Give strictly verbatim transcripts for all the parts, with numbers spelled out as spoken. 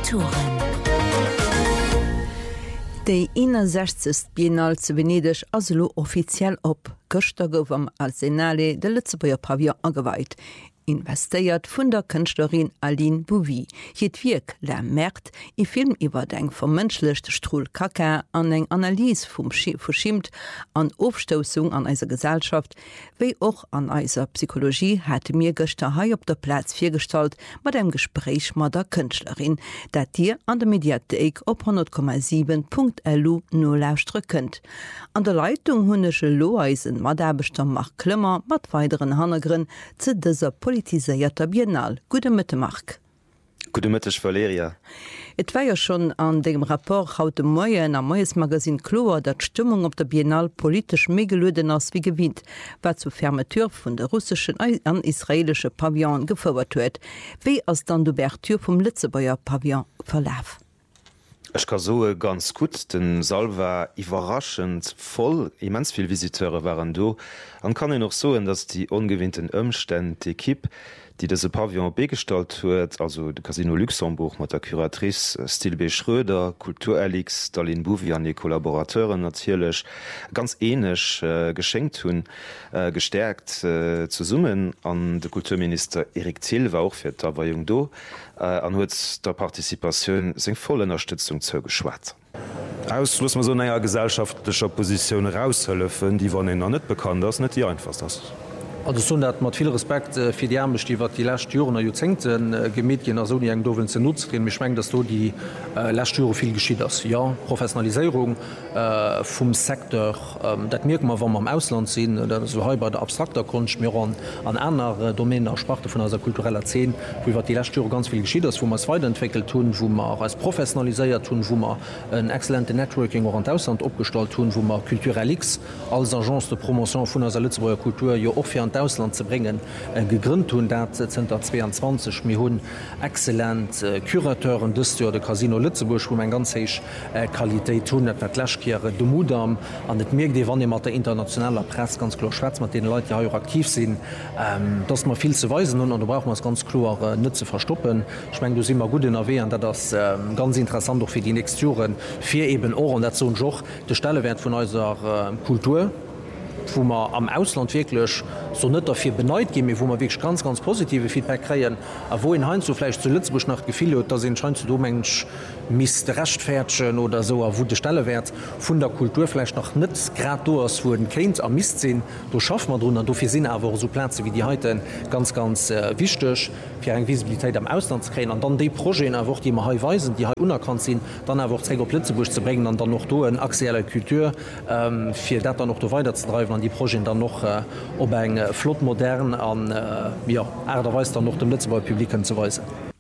Kulturen. Dei innersechzigste Biennale zu Venedig aslo offiziell op. Gëchter gouf am Arsenale de Lützeburger Pavillon angeweiht. Investéiert vun der Künstlerin Aline Bouvy. Hiet wiek la Märt e Film iwwer deng vom mënschlecht Struhl Kaka an eng Analyse vum verschimt an Aufstoßung an eiser Gesellschaft, wéi och an eiser Psychologie hat mir gëchter hai op der Platz firstalt mat dem Gespräch mat der Künstlerin, dat Dir an der Mediathek op hundert Komma sieben Punkt L U no lausstrückend. An der Leitung hunnesche Loeisen mat derbeter macht Klmmer mat weiteren Hannegren ze dieser politiséierter Biennale. Gute Mitte Mark. Gute Mittag, Valeria. Et war ja schon an dem Rapport haute Moien am Moes Magasin klar, dat Stimmung op der Biennale politisch mégelöden ass wie gewinnt, wat zu Fermetur vun der russischen an israelische Pavillon gefordert huet. Wie ass dann d'Ouverture vom Lützeburger Pavillon verlauf? Ich kann so ganz gut, den Saal war überraschend voll, immens viele Visiteure waren da. Und kann ich noch sagen, dass die ungewinnten Umstände, die Equipe, die das Pavillon begestaltet hat, also das Casino Luxemburg mit der Kuratrice Stil B. Schröder, Kulturelix, Aline Bouvy an die Kollaborateuren natürlich ganz ähnlich äh, geschenkt haben, äh, gestärkt äh, zu summen. Und der Kulturminister Erik Thiel war auch für die Erweihung da. An huet der Partizipation seg voll Unterstützung zou geschwat. Aus muss man so neier gesellschaftlicher Position raushëllefen, die wann ennner net bekannt ass net die einfach das. Also so dat mat viel Respekt äh, fir die Ärmech, die wat die Lächtüren Jozenten äh, Gemedien as so eng dowen ze nutzen, mir schmengt, dass du die äh, Lächtüre viel geschieht ass. Ja, Professionalisierung äh, vum Sektor, ähm, dat mirk man wann am Ausland sinn, dat so he bei der abstrakter Kunst mir an an einer äh, Domäne der Sprache vun as kultureller Zehn, wo wat die Lächtüre ganz viel geschieht ass, wo man es weiterentwickelt tun, wo man als professionaliséiert tun, wo man een exzellente Networking an Ausland opgestalt tun, wo man Kulturelix als Agence de Promotion vun as Lützeburger Kultur jo och fir Ausland zu bringen äh, gegrünnt hun dat zweiundzwanzig mir hun exzellent äh, Kurateuren dus de Casino Lützeburg, wo man ganz heich äh, Qualität tun Läschkere de Mudam an net mir die wann mat der internationaler Press ganz klar Schweiz mat den Leute ja aktiv sind, ähm, dass man viel zu weisen und da braucht man es ganz klar äh, Nütze verstoppen. Ich mein, du si immer gut in erwähnen, dat das äh, ganz interessant doch für die Nexturen vier eben Ohren dat so Joch de Stellewert von unserer äh, Kultur, wo man am Ausland wirklich so net dafür beneid gehen, wo man wirklich ganz ganz positive Feedback kreieren, wo in Heinz so vielleicht zu Lützeburg nach gefiel hat, da sind scheint du mensch miss rechtfährtschen oder so, wo die Stelle wert von der Kultur vielleicht noch net grados wurden kennt am Mist sehen, du schaff man drunter, dafür sind aber so Plätze wie die heute ganz ganz äh, wichtig für eine Visibilität am Ausland zu kriegen und dann die Projekte einfach, die man weisen, die unerkannt sind, dann einfach Träger Lützeburg zu bringen und dann noch do eine aktuelle Kultur ähm, für das dann noch weiter zu treiben, an die Projekte dann noch äh, ob ein äh, flott modern an äh, ja, erderweis dann noch dem Lützeburger Publikum zu weisen.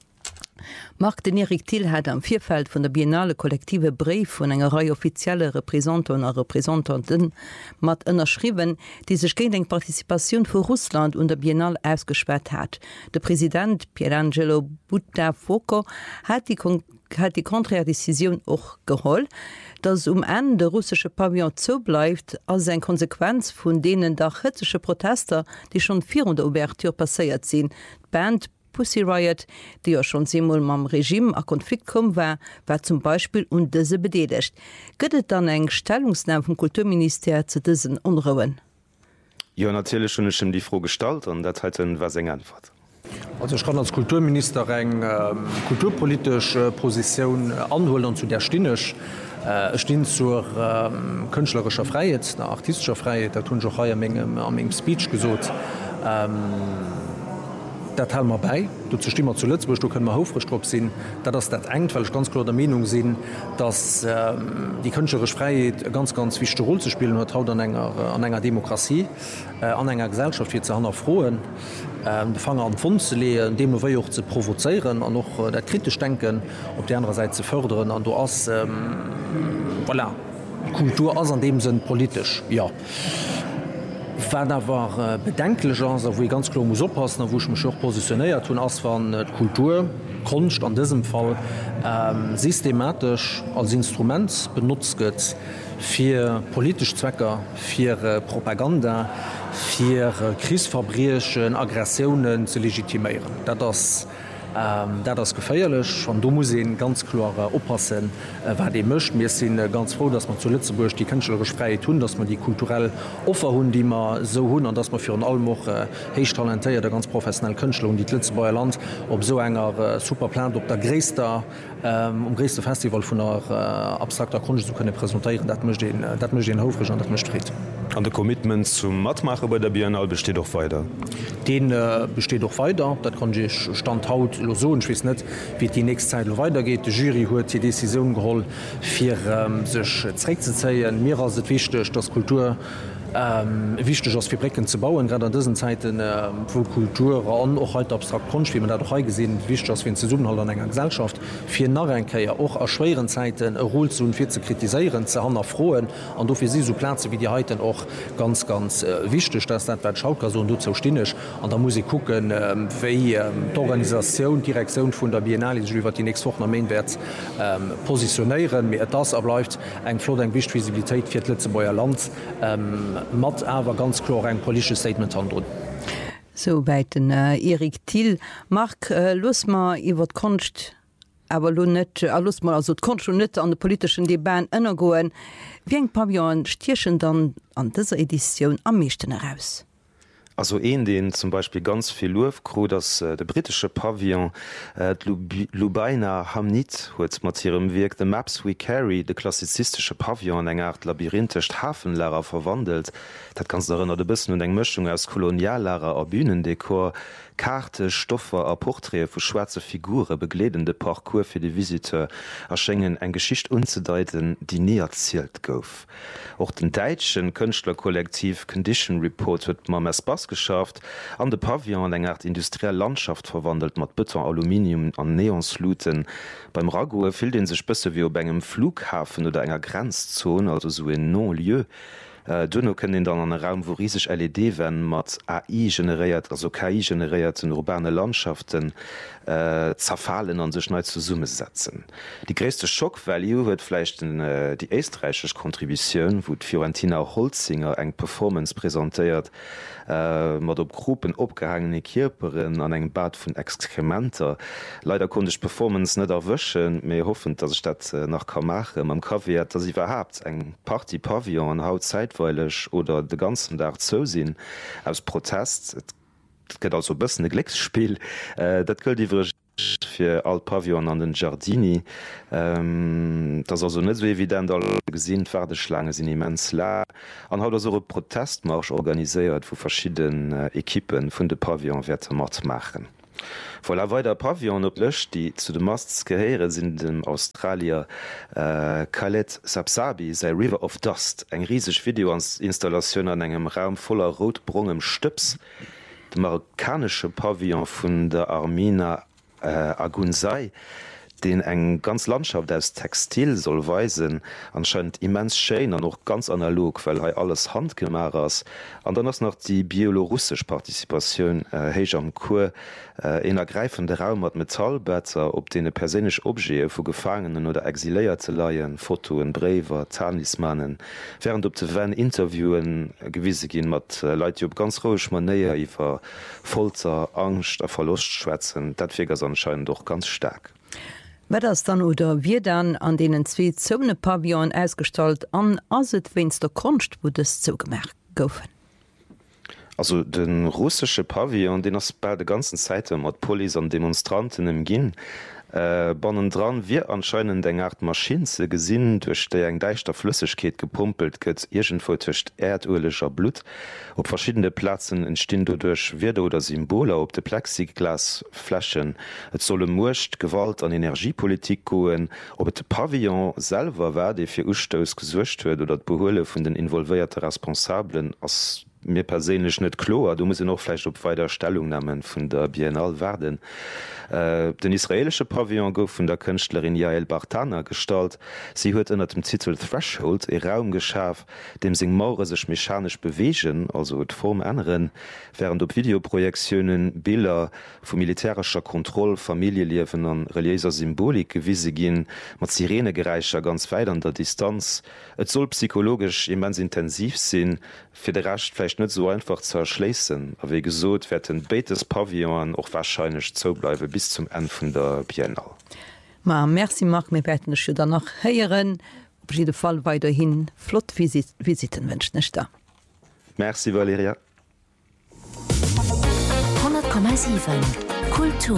Mark den Erik Thiel hat am Vierfeld von der Biennale kollektive Brief von enger Reihe offizielle Repräsentanten und Repräsentanten mat ënnerschrieben, die sich gegen eng Partizipation für Russland und der Biennale ausgesperrt hat. Der Präsident Pierangelo Buttafuoco hat die hat die Kontradecision auch geholt, dass um Ende der russische Pavillon zo bleibt als eine Konsequenz von denen der kritische Protester, die schon vier der Ouverture passiert sind. Die Band Pussy Riot, die ja schon siebenmal am Regime a Konflikt kom war, war zum Beispiel und diese bededigt. Gëtt dann eng Stellungsnahme vom Kulturminister zu diesen Unruhen? Ja, natürlich schon schon die Frage gestellt und das hat war seine Antwort. Also ich kann als Kulturminister eng äh, kulturpolitische Position äh, anholen und zu der Stinnech äh, stehen zur äh, künstlerischer Freiheit, der artistischer Freiheit, der tun schon am engem Speech gesot. Ähm, Dat teil mal bei, du zu Stimmer zu Lützeburg, du können Hofrestrop sinn, da das dat eng, weil ich ganz klar der Meinung sinn, dass ähm, die künstlerische Freiheit ganz ganz wichtige Rolle zu spielen hat haut an enger an enger Demokratie, äh, an enger Gesellschaft wie ze frohen, ähm, Fanger an Fund zu lehen, dem wir auch zu provozieren und noch äh, der kritisch denken, auf der anderen Seite zu fördern, an du as ähm, voilà, Kultur as an dem sind politisch, ja. Wenn da war äh, bedenklich, also, wo ich ganz klar muss oppassen, wo ich mich auch positioniert tun as van äh, Kultur, Kunst an diesem Fall ähm, systematisch als Instrument benutzt wird für politische Zwecke, für äh, Propaganda, für äh, kriegsfabrischen Aggressionen zu legitimieren. Das Ähm, da das geféierlech an du muss ganz klar äh, oppassen äh, wer de mcht mir sinn äh, ganz froh, dass man zu Lützeburg die kënschlerisch frei tun, dass man die kulturell offer hun, die man so hunn an dass man fir an allem och äh, heich talentéiert der ganz professionell Kënschler und die Lützebauer Land op so enger äh, superplan op der Gräster ähm, um Gräste Festival vun der äh, abstrakter Kunst zu könne präsentieren, dat mcht den dat mcht den Hofrich an dat mchtreet. An der Commitment zum Matmacher bei der Biennale besteht doch weiter. Den äh, besteht doch weiter, dat kann ich stand haut so schwi net, wie die nächste Zeit weitergeht. Die Jury huet die Entscheidung geholt, fir ähm, sech zurück zu zeien. Mir as het wichtig, dass Kultur ähm, wichtig ass fir Brecken zu bauen, gerade an diesen Zeiten äh, wo Kultur an och heute abstrakt Kunst, wie man dat doch gesehen, wichtig ass wie Zusammenhalt an enger Gesellschaft fir Narrenkeier och a schweren Zeiten Ro zu fir zu kritisieren, ze han erfroen an dofir sie so Plätze wie die heute auch ganz ganz äh, wichtig, dass dat Schauker so du zo stinnech an da muss ich gucken ähm, wie ähm, d'Organisation Direktion vun der Biennale iwwer die nächste Woche am Mainwärts ähm, positionieren mir das abläuft eng Flo eng wichtig Visibilitéit fir Lützebauer Land. Ähm, mat awer ganz klar eng politische Statement an. So weit den äh, Erik Thiel mag äh, Lusma iwwer Konst aber lo net äh, Lusma also kon schon net an de politischen Debatten ënner goen. Wie eng Pavillon stierchen dann an dieser Edition am meeschten heraus? Also een den zum Beispiel ganz viel Loufkro, dass äh, der britische Pavillon äh, Lubaina Hamnit huet matierem Wirk de Maps We Carry, de klassizistische Pavillon eng art labyrinthischcht Hafenlehrer verwandelt. Dat ganz erinnert de bisssen und eng Mischung aus Koloniallehrer a Bühnendekor, Karte, Stoffer a Porträt vu schwarze Figure begledende Parcours fir de Visiteur erschenngen eng Geschicht unzudeiten, die nie erzielt gouf. Auch den deitschen Künstlerkollektiv Condition Report huet ma mess Bass geschafft, an de Pavillon eng art industrielle Landschaft verwandelt mat Beton, Aluminium an Neonsluten. Beim Ragoe fiel den sech bësse wie op engem Flughafen oder enger Grenzzone, also so en non-lieu. Äh, Dunno können den dann an einen Raum, wo riesig L E D wenn mat A I generiert, also K I generierten urbane Landschaften äh, zerfallen an sech neu zu Summe setzen. Die größte Schockvalue huet vielleicht äh, die österreichische Kontribution, wo Fiorentina Holzinger eng Performance präsentiert, äh, mat op Gruppen opgehangene Kierperen an eng Bad vun Exkrementer. Leider konnte ich Performance net erwischen, mir hoffen, dass ich dat äh, nach kann machen. Am Kaviert, dass ich überhaupt eng Party Pavillon haut zeitweilig oder de ganzen Tag zo sinn aus Protest. Dat geht also bëssen e Glecksspiel. Äh, dat gëlt iwwer fir all Pavillon an den Giardini. Ähm, das also net so evident all gesinn Pferdeschlange sinn immens la. An haut so Protestmarsch organiséiert, wo verschieden äh, Ekippen vun de Pavillon werte mat machen. Vol a weiter Pavillon oplecht, die zu de Masts geheere sind dem Australier äh, Khaled Sapsabi sei River of Dust, eng riesig Videoinstallation an engem Raum voller rotbrungem Stöps. De marokkanische Pavillon vun der Armina äh, Agunsai, den eng ganz Landschaft als Textil soll weisen, anscheinend immens schein an noch ganz analog, weil er alles handgemar ass. An dann ass noch die bielorussisch Partizipation héich äh, am Kur äh, en ergreifende Raum mat Metallbätter, op de persinnch Obje vu Gefangenen oder exiléierte Leiien, Fotoen, Brewer, Talismannen, während op de wenn Interviewen gewisse gin mat äh, Leiit op ganz roch manéier iwwer Folter, Angst a Verlust schwätzen, dat figers anscheinend doch ganz stark. Wetters dann oder wir dann an denen zwe zone Pavillon ausgestalt an aset wenns der Kunst wo es zugemerkt goufen. Also den russische Pavillon, den ass bei der ganzen Zeit mat Poli an Demonstranten im Ginn äh, bannen dran wie anscheinend eng art Maschinze gesinn durch der eng deichter Flüssigkeit gepumpelt gëtt irgendwo töcht erdölischer Blut. Op verschiedene Platzen entstehen dadurch Werde oder Symbole op de Plexiglasflaschen. Et solle Murcht, Gewalt an Energiepolitik goen, ob et de Pavillon selber war, de fir Ustos gesuercht huet oder d Behole vun den involvierte Responsablen as mir persinnlech net klo, du muss noch fleisch op weiter Stellungnahmen vun der Biennale werden. Äh, den israelsche Pavillon gouf vun der Künstlerin Yael Bartana gestalt. Sie huet ënner dem Titel Threshold e Raum geschaf, dem seg Mauure sech mechanisch bewegen, also et Form ändern, während op Videoprojektionen Bilder vu militärischer Kontrolle, Familieliewen an reliiser Symbolik gewisse gin, mat Sirenegereicher ganz weit an der Distanz. Et soll psychologisch immens intensiv sinn, fir de racht vielleicht nicht so einfach zu erschließen, aber wie gesagt, werden beides Pavillon auch wahrscheinlich so bleiben bis zum Ende von der Biennale. Ma merci Marc, mir werden schon danach heieren, auf jeden Fall weiterhin Flottvisiten wünschen nicht da. Merci Valeria. hundert Komma sieben Kulturen.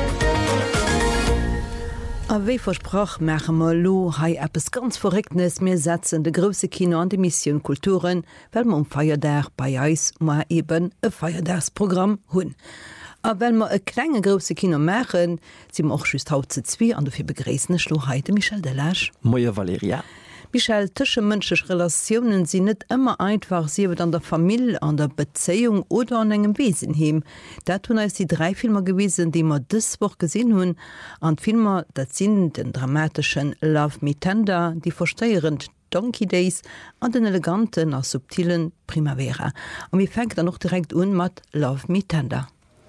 Aéi versproch Mercher mal lo hai Appppes ganz verregnes mir setzen de grosse Kino an de Mission Kulturen, well ma um Feierdach bei Eis ma eben e Feierdachsprogramm hunn. A well ma e klenge grosse Kino machen, si och just haut ze zwie an defir begreesne Schloheite Michel Delage. Moier Valeria. Michel, tische mënschech Relationen sie net immer einfach siewet an der Familie, an der Bezeung oder an engem Wesen hem. Dat hun als die drei Filmer gewesen, die man dis woch gesinn hun, an Filmer dat sinn den dramatischen Love Me Tender, die versteierend Donkey Days an den eleganten a subtilen Primavera. Und wie fängt er noch direkt un mat Love Me Tender.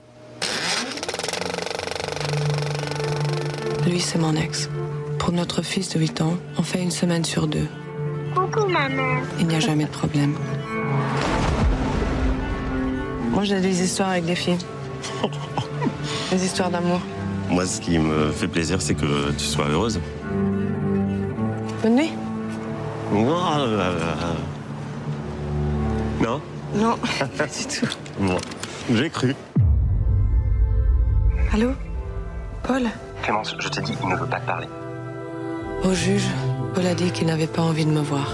Lui, c'est mon ex. Pour notre fils de huit ans, on fait une semaine sur deux. Coucou, maman. Il n'y a jamais de problème. Moi, j'ai des histoires avec des filles. Des histoires d'amour. Moi, ce qui me fait plaisir, c'est que tu sois heureuse. Bonne nuit. Non, euh, euh... non. Non, pas du tout. Bon, j'ai cru. Allô, Paul? Clémence, je t'ai dit, il ne veut pas te parler. Au juge, Paul a dit qu'il n'avait pas envie de me voir.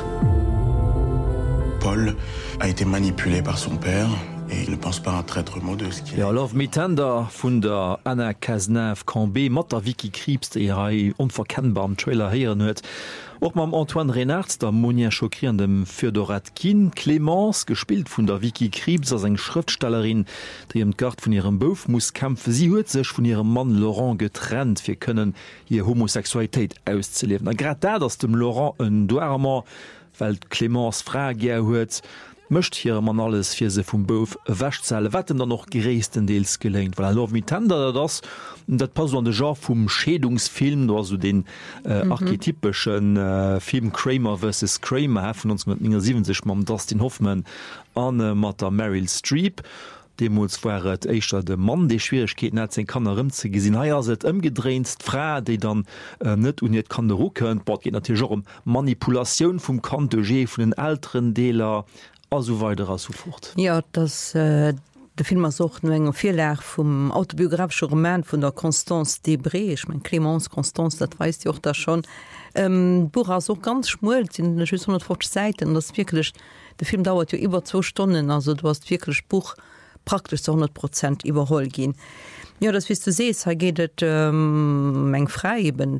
Paul a été manipulé par son père et il ne pense pas un traître mot de ce qu'il ja, Love Me Tender vun der Anna Cazeneuve Cambé mat der Wiki Kriebst e rei unverkennbarem Trailer heieren huet. Och mam Antoine Renard, der Monia schockierendem Fyodoratkin, Clémence, gespielt vun der Wiki Kriebs as eng Schriftstellerin, die im Gard vun ihrem Bof muss kämpfen. Sie huet sech vun ihrem Mann Laurent getrennt, fir können hier Homosexualität auszuleben. Na grad da, dass dem Laurent een Doarmer, weil Clémence Frage huet, möcht hier man alles fir se vum Bof wächtzelle wetten da noch gereesten Deels gelenkt, weil er Love Me Tender das dat pass an de genre vum Schädungsfilm oder so den äh, mhm. archetypischen äh, Film Kramer versus Kramer von neunzehnhundertsiebzig mam Dustin Hoffman an äh, mat der Meryl Streep. Demos waret eichter de Mann de Schwierkeeten net se kann erëm ze gesinn haier se ëmgedreinst Fra, déi dann äh, net un net kann de rucken, bat geht natürlich um Manipulationun vum Kantogé vun den älteren Deler also weiter as so fort. Ja, das äh, de Filmer sucht no enger Vilach vum autobiografische Roman vun der Constance Debré, ich mein Clémence Constance, dat weist Jo da schon. Ähm, Buch so ganz schmult sind hundertfünfzig Seiten, das wirklich der Film dauert ja über zwei Stunden, also du hast wirklich Buch praktisch zu hundert Prozent überhol gehen. Ja, das wirst du sehst, da geht es ähm, eng frei eben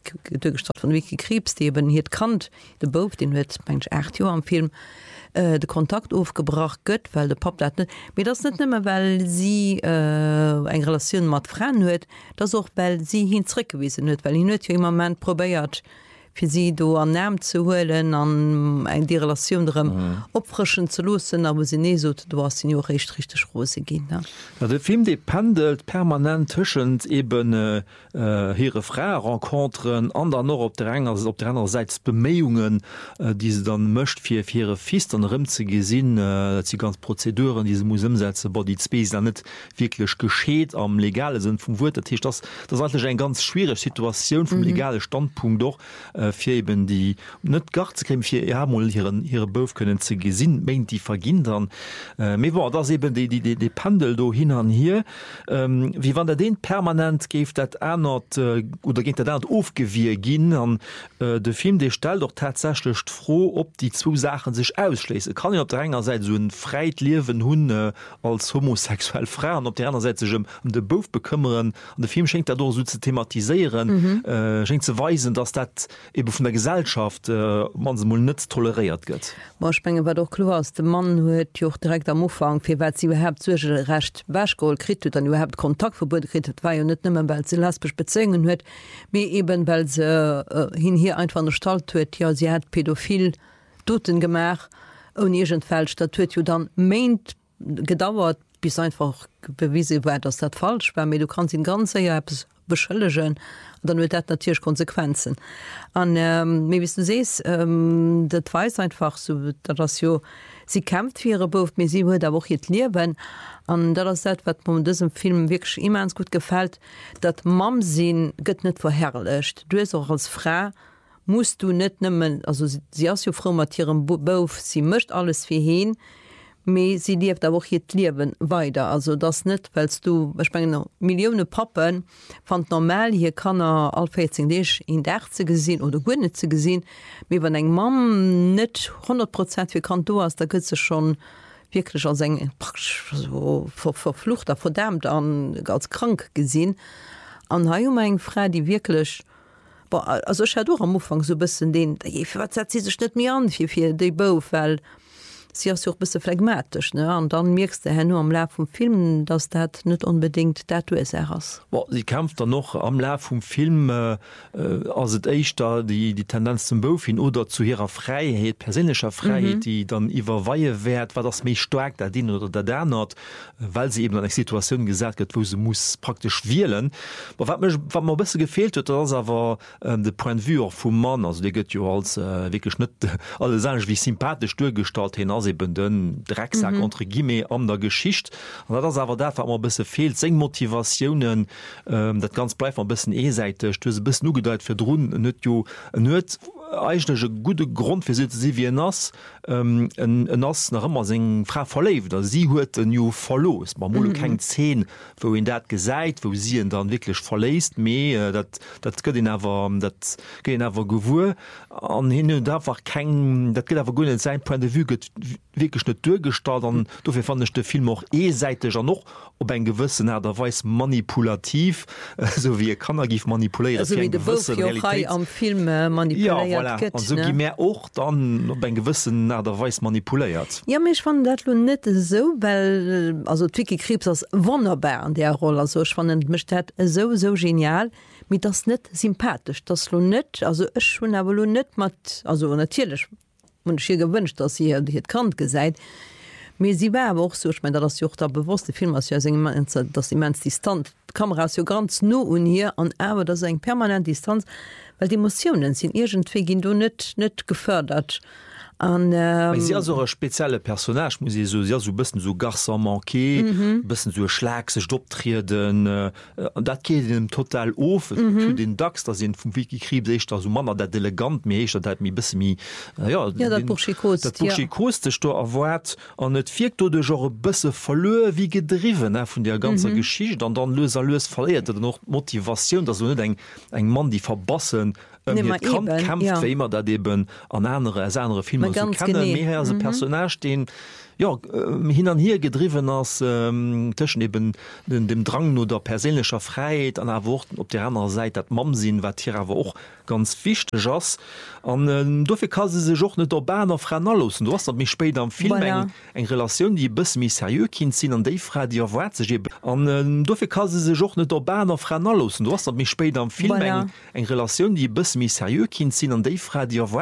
Wiki, von Wiki Kriebs, die eben hier kannt, der Bof, den wird mensch acht Jahre am Film äh, den Kontakt aufgebracht gött, weil der Pap dat mir das nicht immer, weil sie äh, eng Relation mit Frauen hört, das auch weil sie hin zurückgewiesen wird, weil ihn nicht ja immer Moment probiert, für sie do an Namen zu holen, an eng die Relation mhm. opfrischen zu losen, aber sie nie so, du hast sie nur recht richtig Rose gehen. Ne? Ja, der Film die pendelt permanent tschend eben äh, ihre Frau rencontren, an der noch op der einer, op der einerseits Bemeungen, äh, die sie dann möcht für, für ihre Fist an rim zu gesinn, äh, sie ganz Prozeduren diese Museumsätze, aber die Space dann nicht wirklich geschieht am legale sind vom Wort das, das ist eigentlich eine ganz schwierige Situation vom mhm. legale Standpunkt doch. Äh, fir eben die net gar zekrem fir Ämol ihren ihre Bof können ze gesinn meint die vergindern äh, mé war das eben die die die, die Pendel do hin an hier ähm, wie wann der den permanent geft dat ernert äh, oder gent der dat ofgewie ginn an äh, de Film de stel doch tatsächlichcht froh ob die zu Sachen sich ausschlese kann ich op der enger Seite so ein freit liewen hun äh, als homosexuell fragen op der anderen Seite um, um de Bof bekümmeren an der Film schenkt dadurch so zu thematisieren mhm. äh, schenkt zu weisen dass dat eben von der Gesellschaft äh, man se net toleriert gëtt. Marpenge war doch klar aus dem Mann huet joch direkt am Ufang fir wat sie überhaupt zu recht Wäschkohl krit dann überhaupt Kontaktverbot kritet war jo net nimmer weil ze lesbisch bezingen huet mir eben weil se äh, hin hier einfach an der Stalt huet ja sie hat pädophil doten gemach on egent fälsch dat huet jo dann meint gedauert bis einfach bewiese war dass dat falsch war mir du kannst in ganze ja beschëllegen, dann huet dat natürlich Konsequenzen. An ähm, wie du sees, ähm, dat weis einfach so dat das jo sie kämpft für ihre Beruf, mir sie huet woch het lieben. An dat das dat wat man diesem Film wirklich immens gut gefällt, dat Mamsinn gëtt net verherrlecht. Du is auch als Frau musst du net nimmen, also sie as jo froh mat ihrem Beruf, sie mcht alles wie hin. Me sie lief da woch het liewen weiter, also das net, weilst du bespengen Millioune Pappen fand normal hier kann er allfäzing dich in derze gesinn oder gonne ze gesinn, wie wann eng Mam net hundert Prozent wie kann du hast, da gëtt ze schon wirklich als eng so verflucht er verdammt an als krank gesinn an ha eng Frau die wirklich also doch am Ufang so bisssen den sie sech net mir an fir de Bo weil sie auch bisschen phlegmatisch ne und dann merkst du nur am Lauf vom Film dass das nicht unbedingt dazu ist well, sie kämpft dann noch am Lauf vom Film äh, also echt da die die Tendenz zum Beruf hin oder zu ihrer Freiheit persönlicher Freiheit mhm. die dann über Weihe wert war das mich stark da den oder der der hat weil sie eben eine Situation gesagt hat wo sie muss praktisch wählen aber was mir ein bisschen gefehlt hat das aber äh, der Point de vue vom Mann also der geht ja als äh, wirklich nicht alle sagen wie sympathisch durchgestaltet hinaus den Drecksack mm -hmm. entre Gimme an der Geschicht und das aber da immer bisschen fehlt seng Motivationen ähm, dat ganz bleif ein bisschen e-Seite stöse bis nu gedeiht für Drun net jo net eigentlich gute Grund für sie wie nass ähm, nass nach immer se Frau verlebt da sie huet new verlos man mm -hmm. kein zehn wo in dat gesagt wo sie dann wirklich verläst me dat dat aber dat aber gewur an hin und einfach kein dat geht aber gut sein Point de vue wirklich net durchgestalten dafür fand ich der Film auch e-seitig noch ob ein gewissen er der weiß manipulativ so wie kann er gif manipulieren also wie am Film äh, manipuliert ja, voilà. Geht, so mehr auch dann ob ein gewissen er der weiß manipuliert ja mich fand dat net so weil also Twiki Krebs das wunderbar an der Rolle also ich fand mich dat so so genial mit das net sympathisch das lo net also ich schon aber net mat also natürlich und hier gewünscht dass sie die het krank geseit mir sie war aber auch so ich meine das jo der bewusste Film als ja das immens Distanz Kamera ja ganz no und hier an aber das eng permanent Distanz weil die Emotionen sind irgendwie gin du net net gefördert an ähm, so spezielle Personage muss so ja, so bisschen so garçon manqué mm-hmm. bisschen so schlag se stoptriden äh, dat geht dem total of mm-hmm. den Dax da sind vom Wiki krieb sich da so man der elegant mir dat mir bis mi äh, ja, ja dat koste sto erwart an net vir de genre bësse verlö wie gedriven äh, von der ganze mm-hmm. Geschichte dann dann löser lös verliert noch Motivation da so net eng eng Mann die verbassen Um, eben, kämpft ja. immer dat eben an andere andere Filme so mhm. Personage den ja äh, hin an hier gedriven als ähm, Tschen eben den, dem Drang nur der persönlicher Freiheit an erworten op der anderen Seite dat Mamsinn wat hier aber auch ganz fichte Jas an äh, dafür kann sie sich auch nicht urbaner Franalos du hast mich später am Film voilà. eng relation die bis mich seriös kind sind an die Frau die erwart sich an äh, dafür kann sie sich auch nicht urbaner Franalos du hast mich später am Film voilà. eng relation die bis mich seriös kind sind an die Frau die